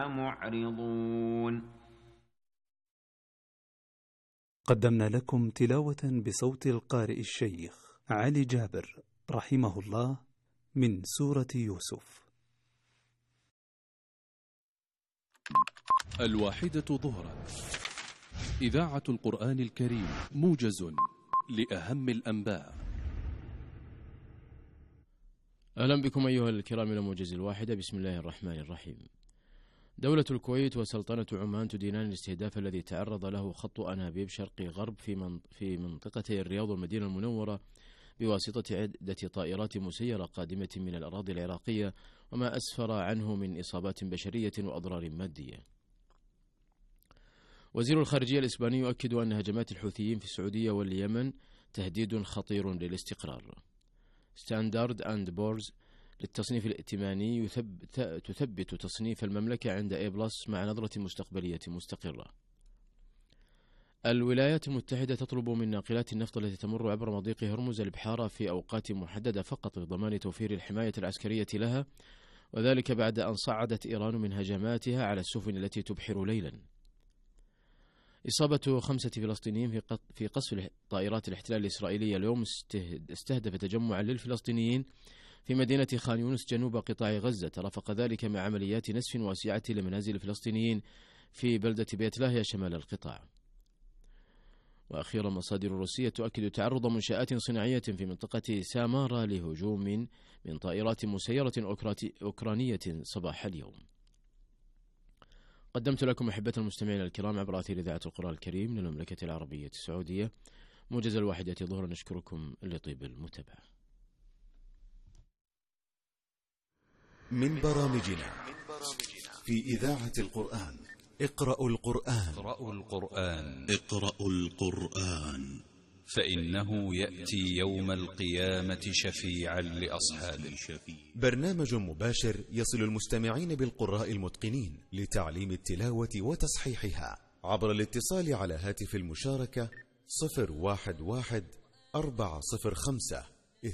معرضون. قدمنا لكم تلاوة بصوت القارئ الشيخ علي جابر رحمه الله من سورة يوسف. 1:00 ظهرا، إذاعة القرآن الكريم، موجز لأهم الأنباء. أهلا بكم أيها الكرام إلى موجز 1. بسم الله الرحمن الرحيم. دولة الكويت وسلطنة عمان تدينان الاستهداف الذي تعرض له خط أنابيب شرقي غرب في منطقتي الرياض والمدينة المنورة بواسطة عدة طائرات مسيرة قادمة من الأراضي العراقية، وما أسفر عنه من إصابات بشرية وأضرار مادية. وزير الخارجية الإسباني يؤكد أن هجمات الحوثيين في السعودية واليمن تهديد خطير للاستقرار. ستاندرد أند بورز للتصنيف الائتماني تثبت تصنيف المملكة عند A+ مع نظرة مستقبلية مستقرة. الولايات المتحدة تطلب من ناقلات النفط التي تمر عبر مضيق هرمز البحارة في أوقات محددة فقط لضمان توفير الحماية العسكرية لها، وذلك بعد أن صعدت إيران من هجماتها على السفن التي تبحر ليلا. إصابة 5 فلسطينيين في قصف طائرات الاحتلال الإسرائيلية اليوم استهدف تجمعا للفلسطينيين في مدينة خان يونس جنوب قطاع غزة، ترافق ذلك مع عمليات نسف واسعة لمنازل الفلسطينيين في بلدة بيت لاهيا شمال القطاع. وأخيرا، مصادر روسية تؤكد تعرض منشآت صناعية في منطقة سامارا لهجوم من طائرات مسيرة أوكرانية صباح اليوم. قدمت لكم أحبة المستمعين الكرام عبر أثير إذاعة القرآن الكريم للمملكة العربية السعودية موجز 1 ظهرا. نشكركم لطيب المتابعة. من برامجنا في إذاعة القرآن: اقرأوا القرآن فإنه يأتي يوم القيامة شفيعا لأصحابه. برنامج مباشر يصل المستمعين بالقراء المتقنين لتعليم التلاوة وتصحيحها عبر الاتصال على هاتف المشاركة 011-405